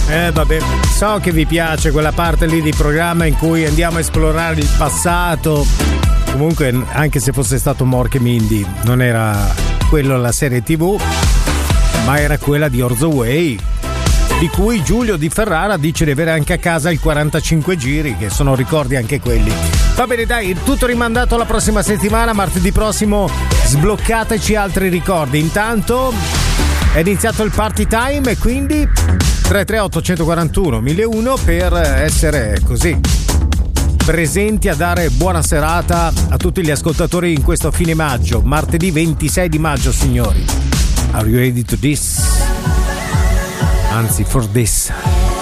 Vabbè, so che vi piace quella parte lì di programma in cui andiamo a esplorare il passato. Comunque, anche se fosse stato Mork e Mindy, non era quello la serie TV, ma era quella di Orzo Way, di cui Giulio Di Ferrara dice di avere anche a casa il 45 giri, che sono ricordi anche quelli. Va bene, dai, tutto rimandato alla prossima settimana, martedì prossimo sbloccateci altri ricordi. Intanto è iniziato il party time e quindi 338 141 1001 per essere così presenti a dare buona serata a tutti gli ascoltatori in questo fine maggio, martedì 26 di maggio, signori. Are you ready to this? Anzi, for this.